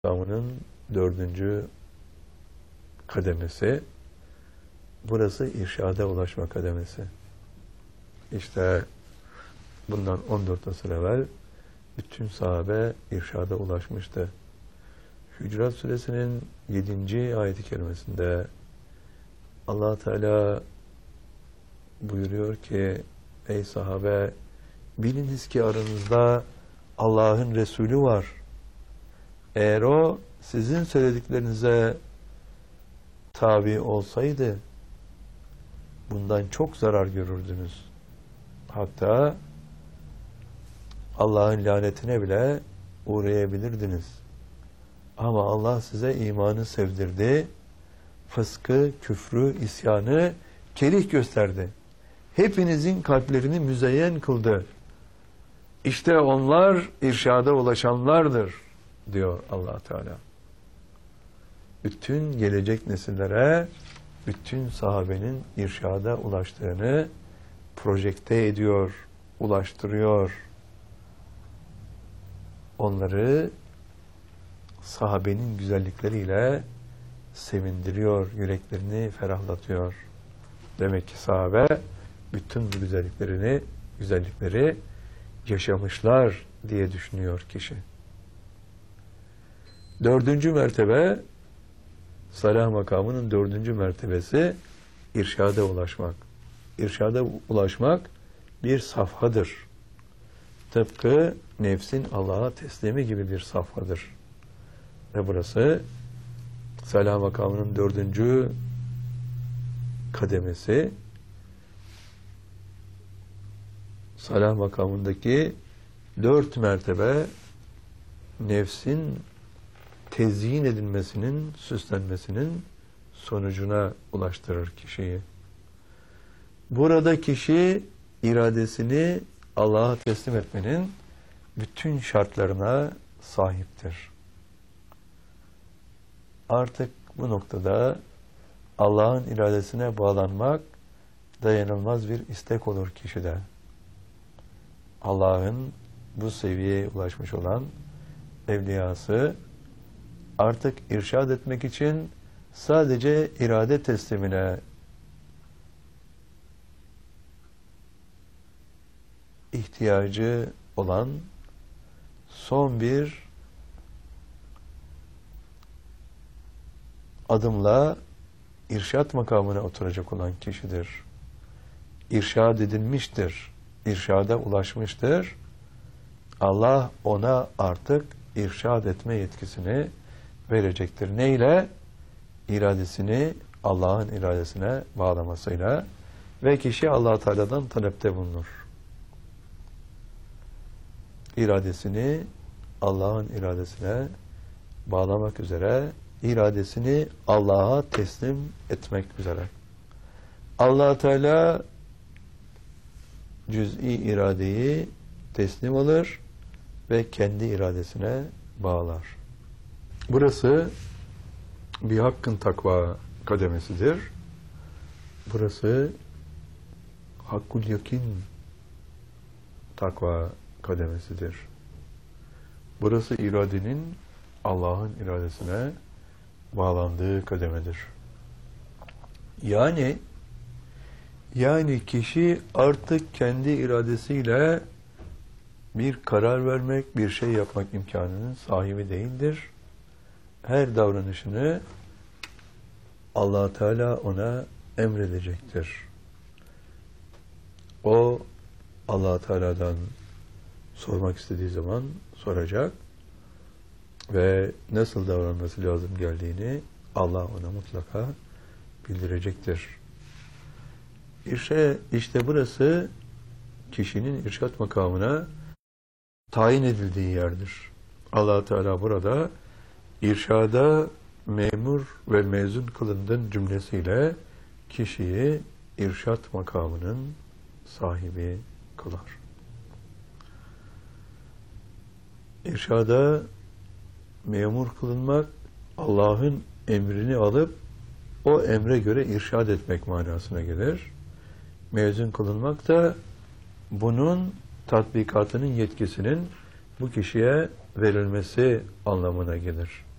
makamının 4. kademesi. Burası irşada ulaşma kademesi. İşte bundan 14 asır evvel bütün sahabe irşada ulaşmıştı. Hücurat Suresinin 7. ayet-i kerimesinde Allah Teala buyuruyor ki: ey sahabe, biliniz ki aranızda Allah'ın Resulü var. Eğer o sizin söylediklerinize tabi olsaydı bundan çok zarar görürdünüz. Hatta Allah'ın lanetine bile uğrayabilirdiniz. Ama Allah size imanı sevdirdi, fıskı, küfrü, isyanı kerih gösterdi. Hepinizin kalplerini müzeyyen kıldı. İşte onlar irşada ulaşanlardır diyor Allah Teala. Bütün gelecek nesillere bütün sahabenin irşada ulaştığını projekte ediyor, ulaştırıyor. Onları sahabenin güzellikleriyle sevindiriyor, yüreklerini ferahlatıyor. Demek ki sahabe bütün bu güzellikleri yaşamışlar diye düşünüyor kişi. 4. mertebe, salah makamının 4. mertebesi irşada ulaşmak. İrşada ulaşmak bir safhadır. Tıpkı nefsin Allah'a teslimi gibi bir safhadır. Ve burası salah makamının 4. kademesi. Salah makamındaki 4 mertebe nefsin tezyin edilmesinin, süslenmesinin sonucuna ulaştırır kişiyi. Burada kişi iradesini Allah'a teslim etmenin bütün şartlarına sahiptir. Artık bu noktada Allah'ın iradesine bağlanmak dayanılmaz bir istek olur kişide. Allah'ın bu seviyeye ulaşmış olan evliyası artık irşad etmek için sadece irade teslimine ihtiyacı olan son bir adımla irşad makamına oturacak olan kişidir. İrşad edilmiştir, irşada ulaşmıştır. Allah ona artık irşad etme yetkisini verecektir. Neyle? İradesini Allah'ın iradesine bağlamasıyla ve kişi Allah Teala'dan talepte bulunur. İradesini Allah'ın iradesine bağlamak üzere, iradesini Allah'a teslim etmek üzere. Allah Teala cüz'i iradeyi teslim alır ve kendi iradesine bağlar. Burası bir hakkın takva kademesidir. Burası hakkul yakin takva kademesidir. Burası iradenin Allah'ın iradesine bağlandığı kademedir. Yani kişi artık kendi iradesiyle bir karar vermek, bir şey yapmak imkanının sahibi değildir. Her davranışını Allah Teala ona emredecektir. O Allah Teala'dan sormak istediği zaman soracak ve nasıl davranması lazım geldiğini Allah ona mutlaka bildirecektir. İşte burası kişinin irşad makamına tayin edildiği yerdir. Allah Teala burada irşada memur ve mezun kılındın cümlesiyle kişiyi irşad makamının sahibi kılar. İrşada memur kılınmak, Allah'ın emrini alıp o emre göre irşad etmek manasına gelir. Mezun kılınmak da bunun tatbikatının yetkisinin bu kişiye verilmesi anlamına gelir.